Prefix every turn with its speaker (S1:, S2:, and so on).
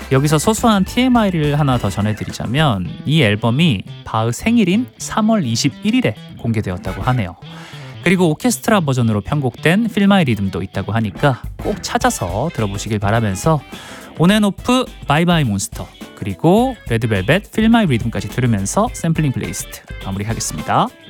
S1: 여기서 소소한 TMI를 하나 더 전해드리자면 이 앨범이 바흐 생일인 3월 21일에 공개되었다고 하네요. 그리고 오케스트라 버전으로 편곡된 Feel My Rhythm도 있다고 하니까 꼭 찾아서 들어보시길 바라면서 온앤오프 바이 바이 몬스터 그리고 레드벨벳 Feel My Rhythm까지 들으면서 샘플링 플레이리스트 마무리하겠습니다.